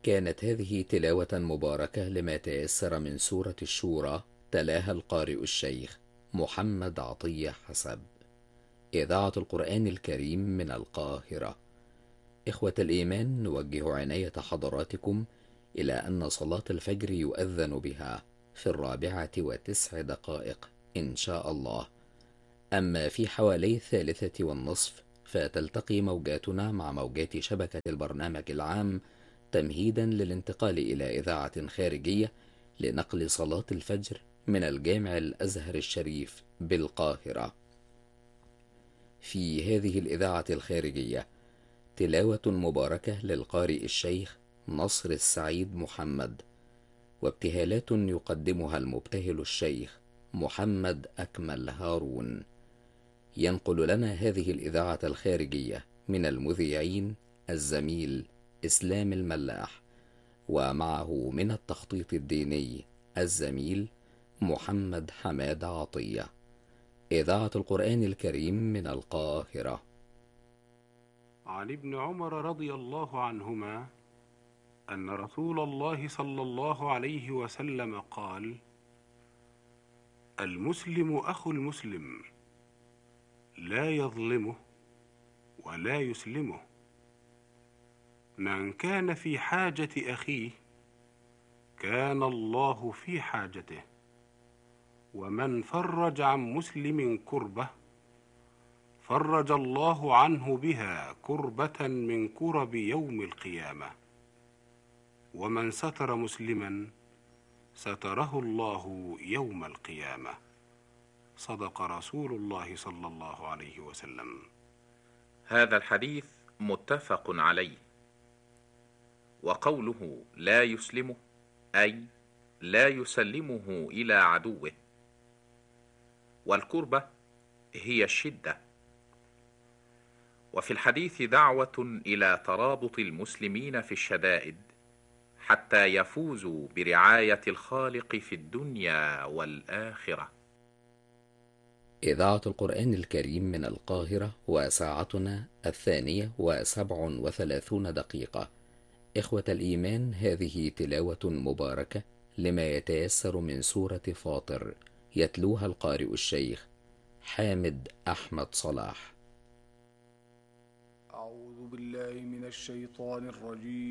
كانت هذه تلاوة مباركة لما تيسر من سورة الشورى، تلاها القارئ الشيخ محمد عطية حسب. إذاعة القرآن الكريم من القاهرة. إخوة الإيمان، نوجه عناية حضراتكم إلى أن صلاة الفجر يؤذن بها في 4:09 إن شاء الله. أما في حوالي 3:30 فتلتقي موجاتنا مع موجات شبكة البرنامج العام، تمهيدا للانتقال إلى إذاعة خارجية لنقل صلاة الفجر من الجامع الأزهر الشريف بالقاهرة. في هذه الإذاعة الخارجية تلاوة مباركة للقارئ الشيخ نصر السعيد محمد، وابتهالات يقدمها المبتهل الشيخ محمد أكمل هارون. ينقل لنا هذه الإذاعة الخارجية من المذيعين الزميل إسلام الملاح، ومعه من التخطيط الديني الزميل محمد حماد عطية. إذاعة القرآن الكريم من القاهرة. عن ابن عمر رضي الله عنهما أن رسول الله صلى الله عليه وسلم قال: المسلم أخو المسلم، لا يظلمه ولا يسلمه. من كان في حاجة أخيه كان الله في حاجته، ومن فرج عن مسلم كربة فرج الله عنه بها كربة من كرب يوم القيامة، ومن ستر مسلما ستره الله يوم القيامة. صدق رسول الله صلى الله عليه وسلم. هذا الحديث متفق عليه. وقوله لا يسلمه أي لا يسلمه إلى عدوه. والكربة هي الشدة. وفي الحديث دعوة إلى ترابط المسلمين في الشدائد حتى يفوزوا برعاية الخالق في الدنيا والآخرة. إذاعة القرآن الكريم من القاهرة، وساعتنا 2:37. إخوة الإيمان، هذه تلاوة مباركة لما يتيسر من سورة فاطر، يتلوها القارئ الشيخ حامد أحمد صلاح. أعوذ بالله من الشيطان الرجيم.